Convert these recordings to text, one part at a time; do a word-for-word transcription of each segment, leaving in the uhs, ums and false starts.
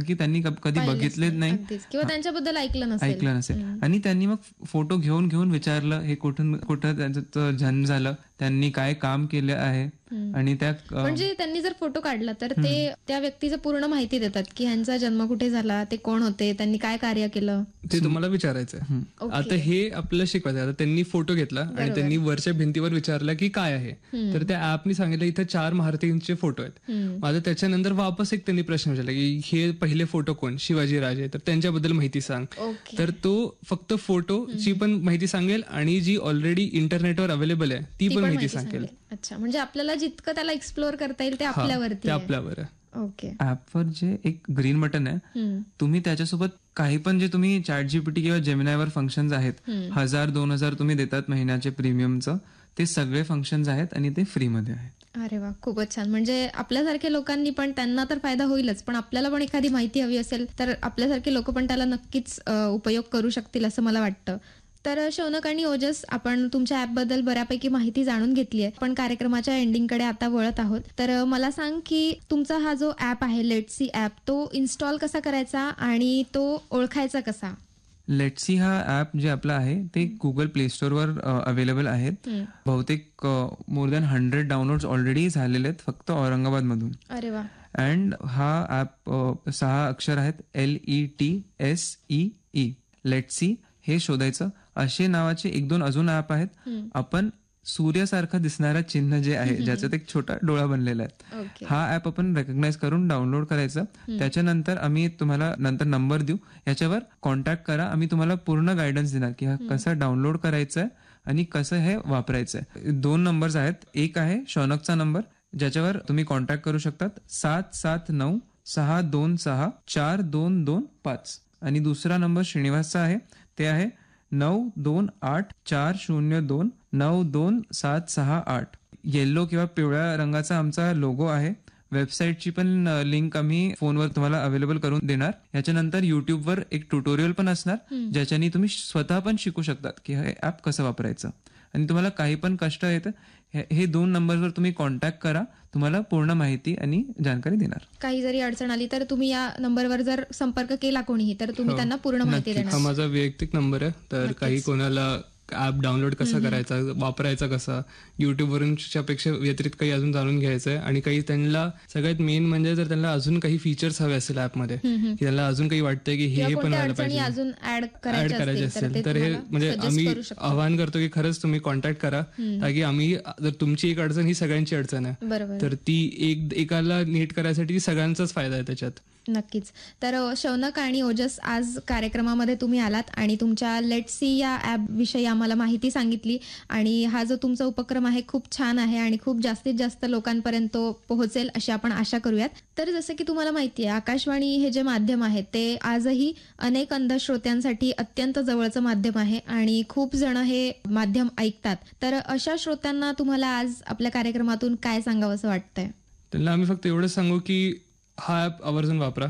की त्यांनी कधी बघितलेच नाही किंवा त्यांच्याबद्दल ऐकलं नसेल ऐकलं नसेल आणि त्यांनी मग फोटो घेऊन घेऊन विचारलं हे कुठून कुठं त्यांचं जन्म झालं, त्यांनी काय काम केलं आहे आणि त्या म्हणजे त्यांनी जर फोटो काढला तर ते त्या व्यक्तीचं पूर्ण माहिती देतात की ह्यांचा जन्म कुठे झाला, ते कोण होते, त्यांनी काय कार्य केलं, ते तुम्हाला विचारायचंय. आता हे आपल्याला शिकवायचं. आता त्यांनी फोटो घेतला आणि त्यांनी वरच्या भिंतीवर विचारलं की काय आहे, तर त्या ऍपनी सांगितलं इथे चार महारथींचे फोटो आहेत. आता त्याच्यानंतर वापस एक त्यांनी प्रश्न विचारला की हे पहिले फोटो कोण, शिवाजी राजे, तर त्यांच्याबद्दल माहिती सांग. तर तो फक्त फोटोची पण माहिती सांगेल आणि जी ऑलरेडी इंटरनेटवर अवेलेबल आहे ती पण माहिती सांगेल. अच्छा, म्हणजे आपल्याला जितकं त्याला एक्सप्लोअर करता येईल ते आपल्यावरती आपल्यावर आहे. ओके. ऍपवर जे एक ग्रीन बटन आहे, तुम्ही त्याच्यासोबत काही पण जे तुम्ही चॅट जीपीटी किंवा जेमिनायवर फंक्शन्स आहेत, हजार दोन हजार तुम्ही देतात महिन्याचे प्रीमियमचं, ते सगळे फंक्शन्स आहेत आणि ते फ्रीमध्ये आहेत. अरे वा, खूपच छान. म्हणजे आपल्यासारख्या लोकांनी पण, त्यांना तर फायदा होईलच, पण आपल्याला पण एखादी माहिती हवी असेल तर आपल्यासारखे लोक पण त्याला नक्कीच उपयोग करू शकतील असं मला वाटतं. तर शौनक आणि ओजस, आपण तुमच्या ऍपबद्दल बऱ्यापैकी माहिती जाणून घेतली आहे. पण कार्यक्रमाच्या एंडिंगकडे आता वळत आहोत. तर मला सांग की तुमचा हा जो ऍप आहे लेट्सी ऍप, तो इन्स्टॉल कसा करायचा आणि तो ओळखायचा कसा? लेट्सी हा ऍप जे आपला आहे ते गुगल प्ले स्टोअरवर अवेलेबल आहेत. बहुतेक more than hundred download already झालेले आहेत फक्त औरंगाबाद मधून. अरे वा. अँड हा ऍप सहा अक्षर आहेत, L E T S E E, लेट्सी हे शोधायचं. असे नावाचे एक दोन अजून ऍप आहेत. आपण सूर्यासारखं दिसणारा चिन्ह जे आहे, ज्याच्यात एक छोटा डोळा बनलेला आहे, हा ऍप आपण रेकग्नाइज करून डाउनलोड करायचं. त्याच्यानंतर आम्ही तुम्हाला नंतर नंबर देऊ, याच्यावर कॉन्टॅक्ट करा. आम्ही तुम्हाला पूर्ण गायडन्स देणार की हा कसं डाउनलोड करायचं आहे आणि कसं हे वापरायचंय. दोन नंबर्स आहेत. एक आहे शौनकचा नंबर, ज्याच्यावर तुम्ही कॉन्टॅक्ट करू शकतात, सात सात नऊ सहा दोन सहा चार दोन दोन पाच. आणि दुसरा नंबर श्रीनिवासचा आहे, ते आहे नऊ दोन आठ चार शून्य दोन नऊ दोन सात सहा आठ. येल्लो किंवा पिवळ्या रंगाचा आमचा लोगो आहे. वेबसाईटची पण लिंक आम्ही फोनवर तुम्हाला अवेलेबल करून देणार. याच्यानंतर युट्यूबवर एक ट्युटोरियल पण असणार, ज्याच्यानी तुम्ही स्वतः पण शिकू शकतात की हे ऍप कसं वापरायचं. आणि तुम्हाला काही पण कष्ट येतं, हे दोन नंबरवर तुम्ही कॉन्टॅक्ट करा, तुम्हाला पूर्ण माहिती आणि जानकारी देणार. काही जरी अडचण आली तर तुम्ही या नंबरवर जर संपर्क केला कोणीही, तर तुम्ही त्यांना पूर्ण माहिती देणार. हा माझा वैयक्तिक नंबर आहे. तर काही कोणाला ऍप डाउनलोड कसा करायचा, वापरायचा कसा, युट्यूबवरून पेक्षा व्यतिरिक्त काही अजून जाणून घ्यायचंय. आणि काही त्यांना सगळ्यात मेन म्हणजे जर त्यांना अजून काही फीचर्स हवे असेल ऍपमध्ये, की त्यांना अजून काही वाटतंय की हे पण व्हायला पाहिजे, अजून ऍड करायचे असेल, तर हे म्हणजे आम्ही आवाहन करतो की खरंच तुम्ही कॉन्टॅक्ट करा. ताकी आम्ही, जर तुमची एक अडचण ही सगळ्यांची अडचण आहे, तर ती एक एकाला नीट करायसाठी सगळ्यांचाच फायदा आहे त्याच्यात. नक्कीच. तर शौनक आणि ओजस, आज कार्यक्रमामध्ये तुम्ही आलात आणि तुमच्या लेट्सी या ऍप विषयी आम्हाला माहिती सांगितली. आणि हा जो तुमचा उपक्रम आहे खूप छान आहे आणि खूप जास्तीत जास्त लोकांपर्यंत तो पोहोचेल अशी आपण आशा करूयात. तर जसं की तुम्हाला माहिती आहे, आकाशवाणी हे जे माध्यम आहे ते आजही अनेक अंध श्रोत्यांसाठी अत्यंत जवळचं माध्यम आहे आणि खूप जण हे माध्यम ऐकतात. तर अशा श्रोत्यांना तुम्हाला आज आपल्या कार्यक्रमातून काय सांगावं असं वाटतंय? त्यांना आम्ही फक्त एवढंच सांगू की हा ऍप आवर्जून वापरा.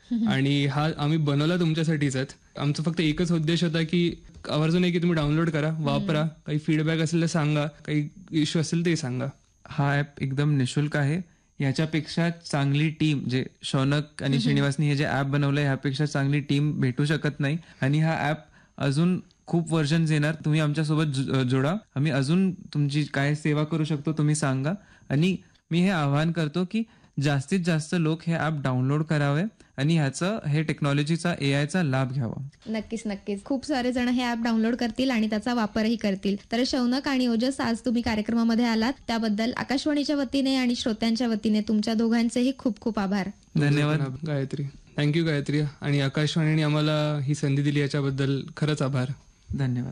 आणि हा आम्ही बनवला तुमच्यासाठीच आहे. आमचा फक्त एकच उद्देश होता की आवर्जून आहे की तुम्ही डाउनलोड करा, वापरा, काही फीडबॅक असेल तर सांगा, काही इश्यू असेल ते सांगा. हा ऍप एकदम निशुल्क आहे. याच्यापेक्षा चांगली टीम, जे शौनक आणि श्रीनिवासनी हे जे ऍप बनवलंय, ह्यापेक्षा चांगली टीम भेटू शकत नाही. आणि हा ऍप अजून खूप वर्जन येणार. तुम्ही आमच्यासोबत जोडा, आम्ही अजून तुमची काय सेवा करू शकतो तुम्ही सांगा. आणि मी हे आवाहन करतो की जास्तीत जास्त लोक हे ऍप डाउनलोड करावे आणि ह्याचं, हे टेक्नॉलॉजीचा, एआयचा लाभ घ्यावा. नक्कीच नक्कीच. खूप सारे जण हे ऍप डाउनलोड करतील आणि त्याचा वापरही करतील. तर शौनक आणि ओजस, आज तुम्ही कार्यक्रमामध्ये आलात त्याबद्दल आकाशवाणीच्या वतीने आणि श्रोत्यांच्या वतीने तुमच्या दोघांचेही खूप खूप आभार. धन्यवाद गायत्री. थँक्यू गायत्री. आणि आकाशवाणीने आम्हाला ही संधी दिली याच्याबद्दल खरंच आभार. धन्यवाद.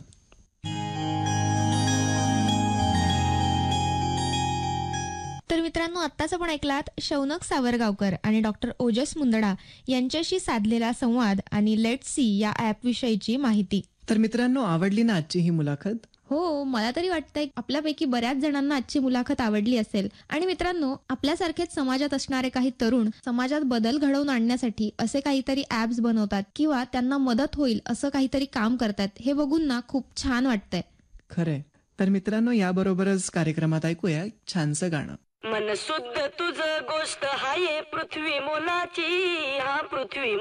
तर मित्रांनो, आत्ताच आपण ऐकलात शौनक सावरगावकर आणि डॉक्टर ओजस मुंदडा यांच्याशी साधलेला संवाद आणि लेट्सी या ऍप विषयीची माहिती. तर मित्रांनो, आवडली ना आजची ही मुलाखत? हो, मला तरी वाटतंय आपल्यापैकी बऱ्याच जणांना आजची मुलाखत आवडली असेल. आणि मित्रांनो, आपल्यासारखेच समाजात असणारे काही तरुण समाजात बदल घडवून आणण्यासाठी असे काहीतरी ऍप्स बनवतात किंवा त्यांना मदत होईल असं काहीतरी काम करतात, हे बघून ना खूप छान वाटतंय. खरंय. तर मित्रांनो, याबरोबरच कार्यक्रमात ऐकूया छानसं गाणं. मन शुद्ध तुझ गोष्ट हाये पृथ्वी मोलाची, हा पृथ्वी